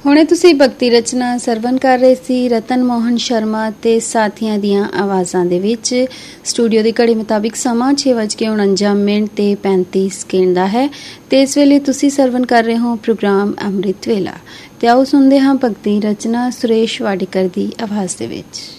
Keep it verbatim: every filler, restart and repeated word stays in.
ਹੁਣੇ ਤੁਸੀਂ ਭਗਤੀ ਰਚਨਾ ਸਰਵਨ ਕਰ ਰਹੇ ਸੀ ਰਤਨ ਮੋਹਨ ਸ਼ਰਮਾ ਤੇ ਸਾਥੀਆਂ ਦੀਆਂ ਆਵਾਜ਼ਾਂ ਦੇ ਵਿੱਚ। ਸਟੂਡੀਓ ਦੀ ਘੜੀ ਮੁਤਾਬਿਕ ਸਮਾਂ ਛੇ ਵੱਜ ਕੇ ਉਣੰਜਾ ਮਿੰਟ ਤੇ ਪੈਂਤੀ ਸਕਿੰਟ ਦਾ ਹੈ ਤੇ ਇਸ ਵੇਲੇ ਤੁਸੀਂ ਸਰਵਨ ਕਰ ਰਹੇ ਹੋ ਪ੍ਰੋਗਰਾਮ ਅੰਮ੍ਰਿਤ ਵੇਲਾ। ਤੇ ਆਓ ਸੁਣਦੇ ਹਾਂ ਭਗਤੀ ਰਚਨਾ ਸੁਰੇਸ਼ ਵਾਡੇਕਰ ਦੀ ਆਵਾਜ਼ ਦੇ ਵਿੱਚ।